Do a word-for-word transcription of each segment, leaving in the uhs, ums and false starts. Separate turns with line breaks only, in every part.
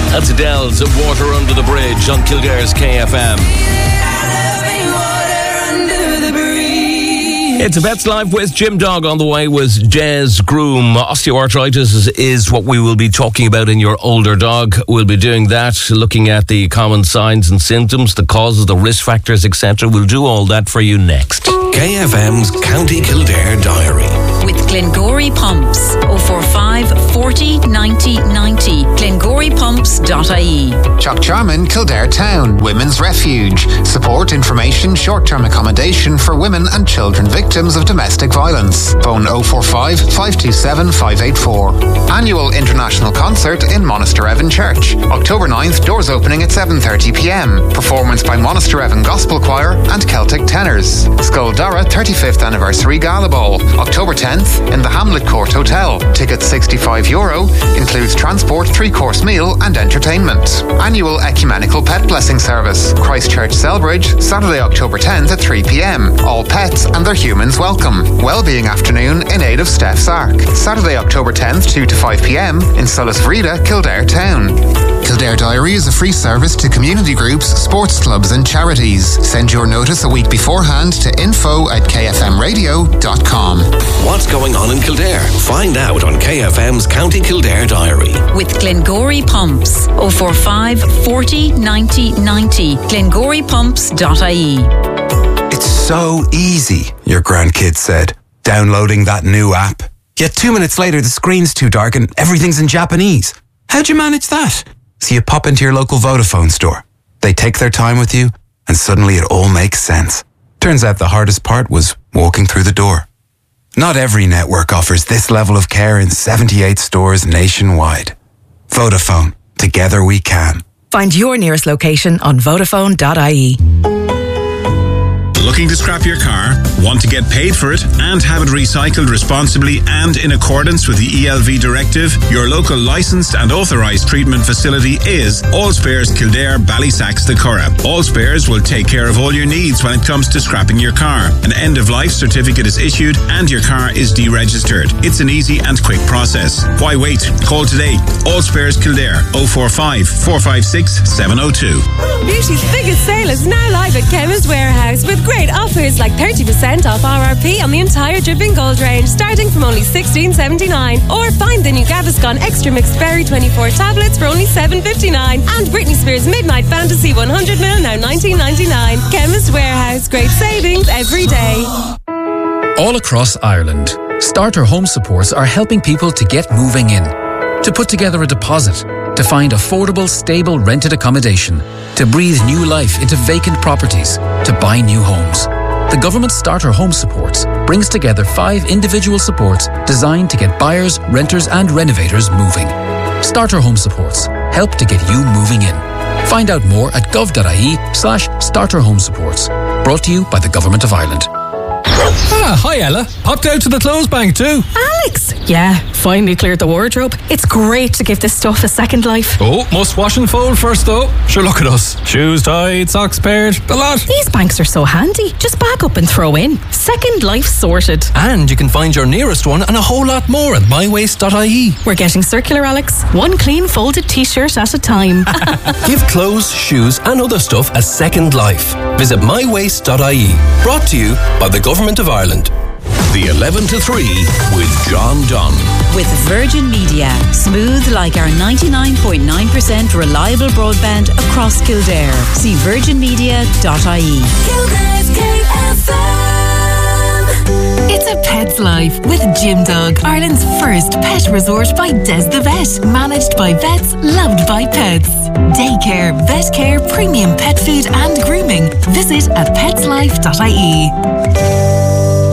That's Adele's Water Under the Bridge on Kildare's K F M. It's a Pets Life with Jim Dog. On the way was Jez Groom. Osteoarthritis is, is what we will be talking about in your older dog. We'll be doing that, looking at the common signs and symptoms, the causes, the risk factors, et cetera. We'll do all that for you next.
K F M's County Kildare Diary.
With Glengorry Pumps. oh four five, forty, ninety, ninety. glengorry pumps dot I E.
Chuck Charman, Kildare Town, Women's Refuge. Support, information, short-term accommodation for women and children victims of domestic violence. Phone oh four five, five two seven, five eight four. Annual International Concert in Monaster Evan Church. October ninth, doors opening at seven thirty p m. Performance by Monaster Evan Gospel Choir and Celtic Tenors. Skuldara thirty-fifth Anniversary Gala Ball. October tenth in the Hamlet Court Hotel. Tickets sixty-five euro. Includes transport, three-course meal and entertainment. Annual Ecumenical Pet Blessing Service. Christchurch Selbridge, Saturday, October tenth at three p m. All pets and their humans welcome. Wellbeing Afternoon in aid of Steph's Ark. Saturday, October tenth, two to five p m in Solis Vrida, Kildare Town. Kildare Diary is a free service to community groups, sports clubs and charities. Send your notice a week beforehand to info at k f m radio dot com.
What's going on in Kildare? Find out on K F M's County Kildare Diary.
With Glengorry Pumps. oh four five, forty, ninety, ninety. glengorry pumps dot I E.
It's so easy, your grandkid said, downloading that new app. Yet two minutes later, the screen's too dark and everything's in Japanese. How'd you manage that? So you pop into your local Vodafone store. They take their time with you, and suddenly it all makes sense. Turns out the hardest part was walking through the door. Not every network offers this level of care in seventy-eight stores nationwide. Vodafone. Together we can.
Find your nearest location on vodafone dot I E.
Looking to scrap your car? Want to get paid for it and have it recycled responsibly and in accordance with the E L V directive? Your local licensed and authorised treatment facility is All Spares Kildare, Ballysacks, the Curragh. All Spares will take care of all your needs when it comes to scrapping your car. An end-of-life certificate is issued and your car is deregistered. It's an easy and quick process. Why wait? Call today. All Spares Kildare, oh four five, four five six, seven oh two.
Beauty's biggest sale is now live at Chemist Warehouse with great offers like thirty percent off R R P on the entire Dripping Gold range starting from only sixteen seventy-nine. Or find the new Gaviscon Extra Mixed Berry twenty-four tablets for only seven fifty-nine. And Britney Spears Midnight Fantasy one hundred milliliters now nineteen ninety-nine. Chemist Warehouse, great savings every day.
All across Ireland, Starter Home Supports are helping people to get moving in, to put together a deposit, to find affordable, stable rented accommodation, to breathe new life into vacant properties, to buy new homes. The government Starter Home Supports brings together five individual supports designed to get buyers, renters and renovators moving. Starter Home Supports help to get you moving in. Find out more at gov.ie slash starter home supports. Brought to you by the Government of Ireland.
Ah, hi Ella. Popped out to the clothes bank too.
Alex! Yeah, finally cleared the wardrobe. It's great to give this stuff a second life.
Oh, must wash and fold first though. Sure, look at us. Shoes tied, socks paired, the lot.
These banks are so handy. Just back up and throw in. Second life sorted.
And you can find your nearest one and a whole lot more at my waste dot I E.
We're getting circular, Alex. One clean folded t-shirt at a time.
Give clothes, shoes and other stuff a second life. Visit my waste dot I E. Brought to you by the Government of Ireland.
The eleven to three with John Dunn.
With Virgin Media. Smooth like our ninety-nine point nine percent reliable broadband across Kildare. See virgin media dot I E.
Kildare's K F M. It's a pet's life with Jim Dog, Ireland's first pet resort by Des the Vet. Managed by vets, loved by pets. Daycare, vet care, premium pet food and grooming. Visit at pets life dot I E.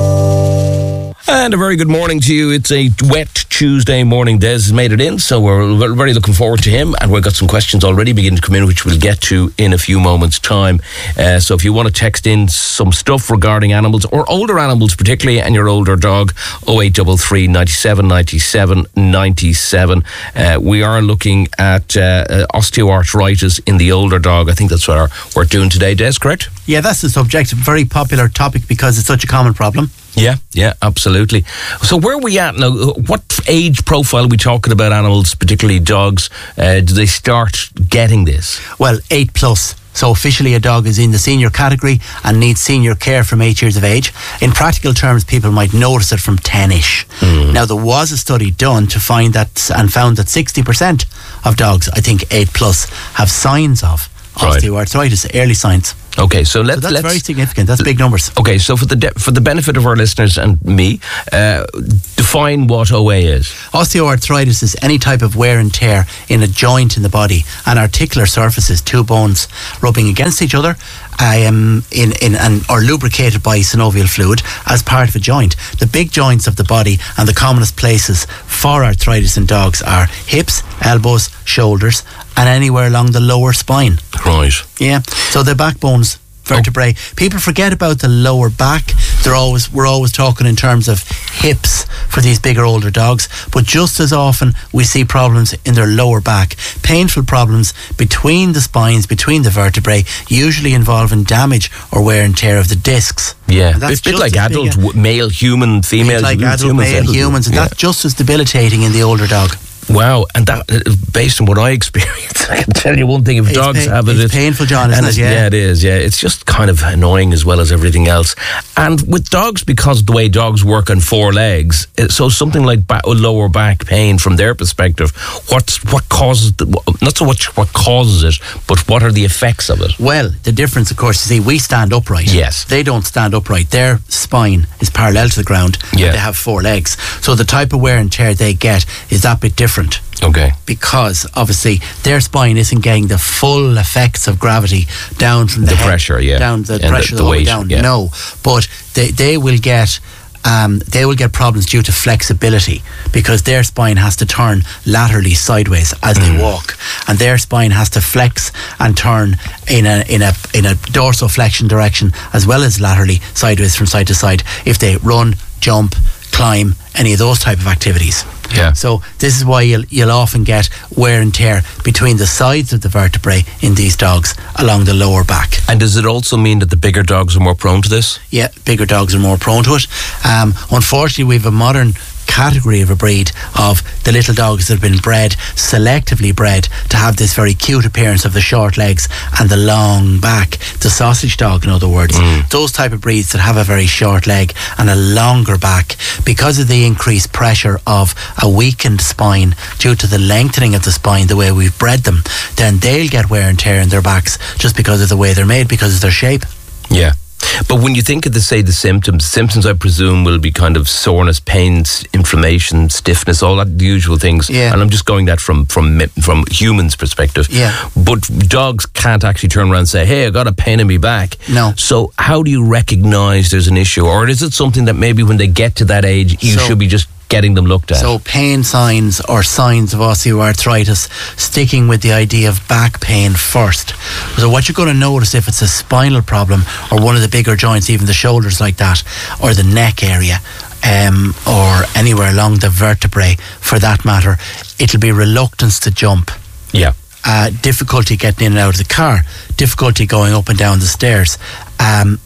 And a very good morning to you. It's a wet Tuesday morning. Des has made it in, so we're very looking forward to him. And we've got some questions already beginning to come in, which we'll get to in a few moments' time. Uh, so if you want to text in some stuff regarding animals, or older animals particularly, and your older dog, oh eight three three, ninety-seven, ninety-seven, ninety-seven. Uh, we are looking at uh, osteoarthritis in the older dog. I think that's what our, we're doing today, Des, correct?
Yeah, that's the subject. A very popular topic because it's such a common problem.
Yeah, yeah, absolutely. So where are we at now? What age profile are we talking about animals, particularly dogs? Uh, do they start getting this?
Well, eight plus. So officially a dog is in the senior category and needs senior care from eight years of age. In practical terms, people might notice it from ten-ish. Mm. Now, there was a study done to find that and found that sixty percent of dogs, I think eight plus, have signs of
right.
osteoarthritis, early signs.
Okay, so, let,
so that's
let's...
very significant. That's big numbers.
Okay, so for the de- for the benefit of our listeners and me, uh, define what O A is.
Osteoarthritis is any type of wear and tear in a joint in the body, and articular surfaces, two bones rubbing against each other, um, in in and or lubricated by synovial fluid as part of a joint. The big joints of the body and the commonest places for arthritis in dogs are hips, elbows, shoulders, and anywhere along the lower spine.
Right.
Yeah. So the backbones, vertebrae. Oh. People forget about the lower back. They're always we're always talking in terms of hips for these bigger, older dogs. But just as often we see problems in their lower back. Painful problems between the spines, between the vertebrae, usually involving damage or wear and tear of the discs.
Yeah, a bit, bit like adult a, male, human, female.
Like adult
humans,
male
adult,
humans, and
yeah.
that's just as debilitating in the older dog.
Wow, and that, based on what I experienced, I can tell you one thing: if
it's
dogs
pain,
have it,
it's,
it's
painful, John. Isn't
it?
Yeah.
yeah, it is. Yeah, it's just kind of annoying as well as everything else. And with dogs, because of the way dogs work on four legs, so something like back, lower back pain, from their perspective, what's what causes the, not so much what causes it, but what are the effects of it?
Well, the difference, of course, you see, we stand upright.
Yes,
they don't stand upright. Their spine is parallel to the ground.
Yeah,
they have four legs, so the type of wear and tear they get is that bit different.
Okay.
Because obviously their spine isn't getting the full effects of gravity down from the,
the
head,
pressure, yeah,
down the
and
pressure
the, the,
the
weight,
way down.
Yeah.
No, but they they will get. Um, they will get problems due to flexibility because their spine has to turn laterally sideways as mm. they walk, and their spine has to flex and turn in a in a in a dorsiflexion direction as well as laterally sideways from side to side if they run, jump, climb, any of those type of activities.
Yeah.
So this is why you'll you'll often get wear and tear between the sides of the vertebrae in these dogs along the lower back.
And does it also mean that the bigger dogs are more prone to this?
Yeah, bigger dogs are more prone to it. Um, unfortunately, we have a modern category of a breed of the little dogs that have been bred, selectively bred, to have this very cute appearance of the short legs and the long back. The sausage dog, in other words. Mm. Those type of breeds that have a very short leg and a longer back, because of the increased pressure of a weakened spine due to the lengthening of the spine, the way we've bred them, then they'll get wear and tear in their backs just because of the way they're made, because of their shape.
Yeah. But when you think of the, say, the symptoms, symptoms I presume will be kind of soreness, pains, inflammation, stiffness, all that, the usual things.
Yeah.
And I'm just going that from from from humans' perspective.
Yeah.
But dogs can't actually turn around and say, hey, I got a pain in my back.
No.
So how do you recognise there's an issue? Or is it something that maybe when they get to that age, you
so,
should be just getting them looked at?
So pain signs or signs of osteoarthritis, sticking with the idea of back pain first. So what you're going to notice if it's a spinal problem or one of the bigger joints, even the shoulders like that, or the neck area, um, or anywhere along the vertebrae for that matter, it'll be reluctance to jump.
Yeah.
Uh, difficulty getting in and out of the car, difficulty going up and down the stairs, um,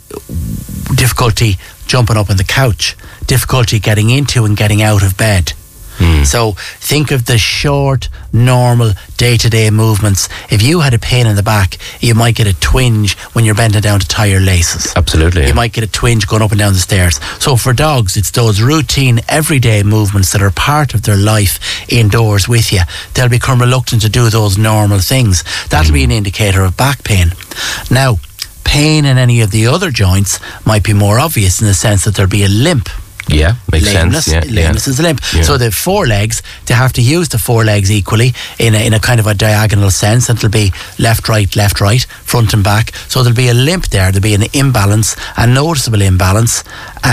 difficulty jumping up on the couch, difficulty getting into and getting out of bed. Mm. So think of the short, normal, day-to-day movements. If you had a pain in the back, you might get a twinge when you're bending down to tie your laces.
Absolutely.
You
yeah.
might get a twinge going up and down the stairs. So for dogs, it's those routine, everyday movements that are part of their life indoors with you. They'll become reluctant to do those normal things. That'll mm. be an indicator of back pain. Now, pain in any of the other joints might be more obvious in the sense that there'll be a limp.
Yeah, makes
lameness,
sense. Yeah,
lameness
yeah.
is a limp.
Yeah.
So the four legs, they have to use the four legs equally in a, in a kind of a diagonal sense, and it'll be left, right, left, right, front and back. So there'll be a limp there. There'll be an imbalance, a noticeable imbalance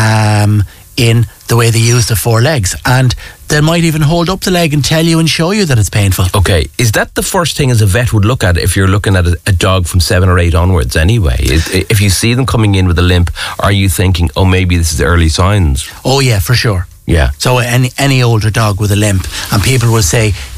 um, in the way they use the four legs. And they might even hold up the leg and tell you and show you that it's painful.
Okay, is that the first thing as a vet would look at if you're looking at a, a dog from seven or eight onwards anyway? Is, if you see them coming in with a limp, are you thinking, oh, maybe this is early signs?
Oh yeah, for sure.
Yeah.
So any any older dog with a limp, and people will say,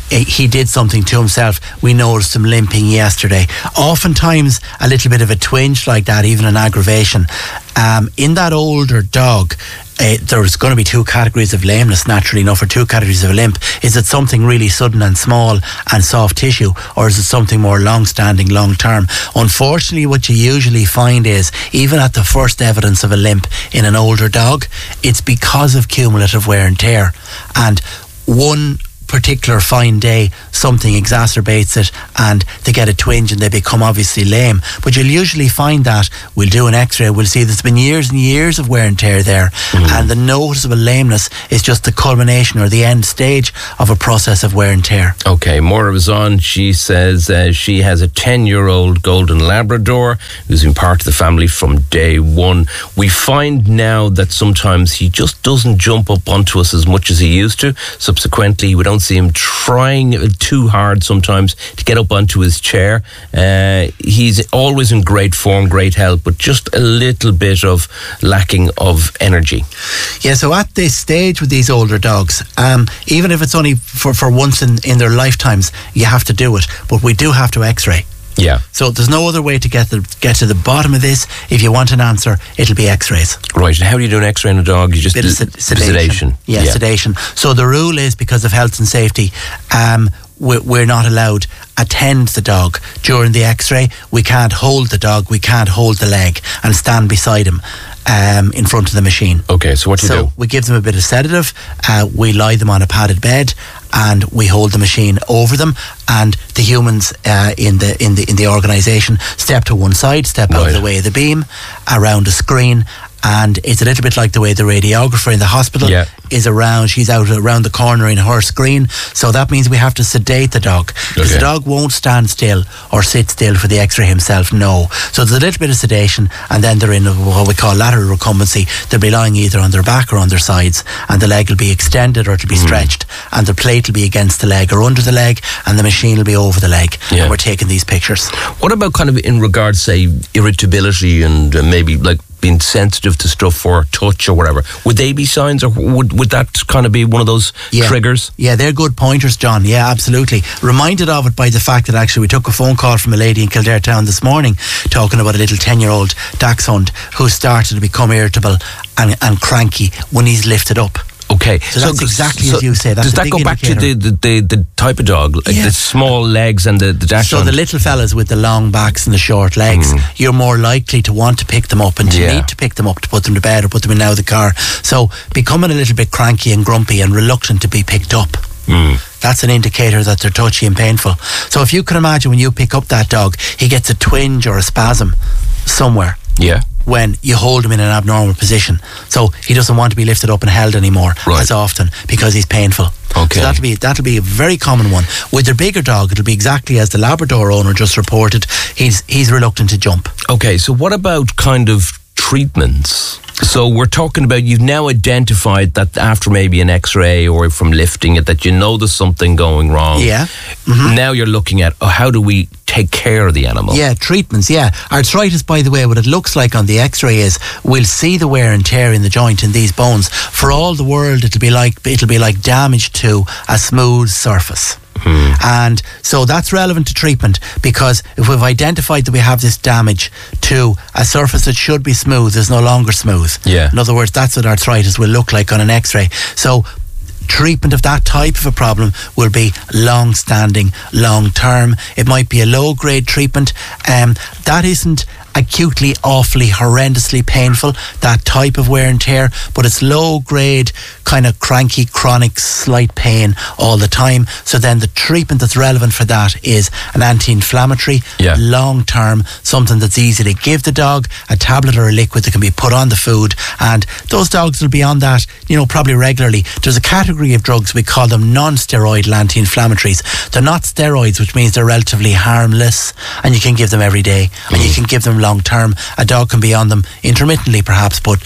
he did something to himself. We noticed him limping yesterday. Oftentimes a little bit of a twinge like that, even an aggravation. Um, in that older dog, Uh, there's going to be two categories of lameness, naturally enough, or two categories of limp. Is it something really sudden and small and soft tissue, or is it something more long-standing, long-term? Unfortunately, what you usually find is, even at the first evidence of a limp in an older dog, it's because of cumulative wear and tear. And one particular fine day, something exacerbates it and they get a twinge and they become obviously lame. But you'll usually find that we'll do an x-ray, we'll see there's been years and years of wear and tear there, mm. and the noticeable lameness is just the culmination or the end stage of a process of wear and tear.
Okay, Maura was on. She says uh, she has a ten-year-old golden Labrador who's been part of the family from day one. We find now that sometimes he just doesn't jump up onto us as much as he used to. Subsequently, we don't see him trying too hard sometimes to get up onto his chair. Uh, he's always in great form, great health, but just a little bit of lacking of energy.
Yeah, so at this stage with these older dogs, um, even if it's only for, for once in, in their lifetimes, you have to do it. But we do have to x-ray.
Yeah.
So there's no other way to get the get to the bottom of this. If you want an answer, it'll be x-rays.
Right. And how do you do an x-ray on a dog? You just
Bit of sed- sedation. sedation. Yeah, yeah, sedation. So the rule is, because of health and safety, um, we're, we're not allowed attend the dog during the x-ray. We can't hold the dog. We can't hold the leg and stand beside him um, in front of the machine.
Okay. So what do you
so
do?
So we give them a bit of sedative. Uh, we lie them on a padded bed, and we hold the machine over them, and the humans uh, in the in the in the organisation step to one side, step out
right.
of the way of the beam, around a screen, and it's a little bit like the way the radiographer in the hospital
yeah.
is around. She's out around the corner in her screen, so that means we have to sedate the dog, because
okay.
the dog won't stand still or sit still for the x-ray himself. No, so there's a little bit of sedation, and then they're in what we call lateral recumbency. They'll be lying either on their back or on their sides, and the leg will be extended or it'll be mm. stretched, and the plate will be against the leg or under the leg, and the machine will be over the leg.
Yeah.
And we're taking these pictures.
What about kind of in regards, say, irritability and uh, maybe like being sensitive to stuff or touch or whatever? Would they be signs, or would would that kind of be one of those
yeah.
triggers?
Yeah, they're good pointers, John. Yeah, absolutely. Reminded of it by the fact that actually we took a phone call from a lady in Kildare Town this morning talking about a little ten-year-old dachshund who started to become irritable and, and cranky when he's lifted up.
Okay,
so that's so, exactly
so
as you say. That's
does that go back
indicator.
to the, the, the, the type of dog, like yeah. the small legs and the, the dachshund?
So the little fellas with the long backs and the short legs, mm. you're more likely to want to pick them up and to
yeah.
need to pick them up to put them to bed or put them in now the car. So becoming a little bit cranky and grumpy and reluctant to be picked up.
Mm.
That's an indicator that they're touchy and painful. So if you can imagine, when you pick up that dog, he gets a twinge or a spasm somewhere.
Yeah.
When you hold him in an abnormal position, so he doesn't want to be lifted up and held anymore
right.
as often because he's painful.
Okay.
So that'll be that'll be a very common one. With their bigger dog, it'll be exactly as the Labrador owner just reported. He's he's reluctant to jump.
Okay, so what about kind of treatments? So we're talking about, you've now identified that after maybe an x-ray or from lifting it, that you know there's something going wrong.
Yeah. Mm-hmm.
Now you're looking at, oh, how do we take care of the animal?
Yeah, treatments, yeah. Arthritis, by the way, what it looks like on the x-ray is we'll see the wear and tear in the joint in these bones. For all the world, it'll be like it'll be like damage to a smooth surface.
Hmm.
And so that's relevant to treatment, because if we've identified that we have this damage to a surface that should be smooth is no longer smooth.
Yeah.
In other words, that's what arthritis will look like on an x-ray. So treatment of that type of a problem will be long-standing, long-term. It might be a low-grade treatment. Um, that isn't acutely, awfully, horrendously painful, that type of wear and tear, but it's low-grade, kind of cranky, chronic, slight pain all the time. So then the treatment that's relevant for that is an anti-inflammatory,
yeah.
long-term, something that's easy to give the dog, a tablet or a liquid that can be put on the food, and those dogs will be on that, you know, probably regularly. There's a category of drugs, we call them non-steroidal anti-inflammatories. They're not steroids, which means they're relatively harmless, and you can give them every day, mm. and you can give them long term. A dog can be on them intermittently perhaps, but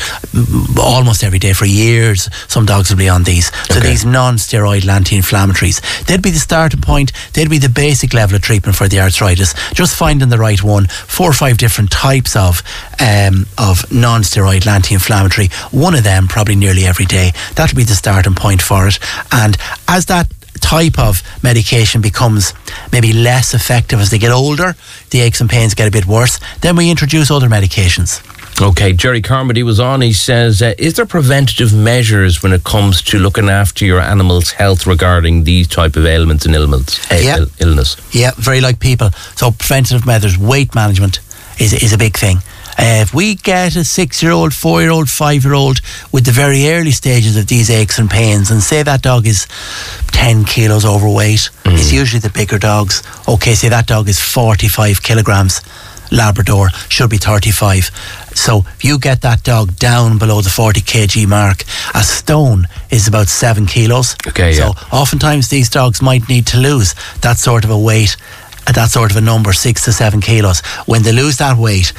almost every day for years. Some dogs will be on these. So
okay.
these non-steroidal anti-inflammatories, they'd be the starting point. They'd be the basic level of treatment for the arthritis. Just finding the right one. Four or five different types of um, of non-steroidal anti-inflammatory. One of them probably nearly every day. That'll be the starting point for it. And as that type of medication becomes maybe less effective as they get older, the aches and pains get a bit worse, then we introduce other medications.
Okay, Jerry Carmody was on. He says, uh, is there preventative measures when it comes to looking after your animal's health regarding these type of ailments and ailments, uh,
yeah.
Ill- illness?
Yeah, very like people. So preventative measures, weight management is, is a big thing. Uh, if we get a six-year-old, four-year-old, five-year-old with the very early stages of these aches and pains, and say that dog is ten kilos overweight, mm. it's usually the bigger dogs. Okay, say that dog is forty-five kilograms, Labrador should be thirty-five. So if you get that dog down below the forty kilogram mark, a stone is about seven kilos.
Okay, yeah.
So oftentimes these dogs might need to lose that sort of a weight, at that sort of a number, six to seven kilos. When they lose that weight,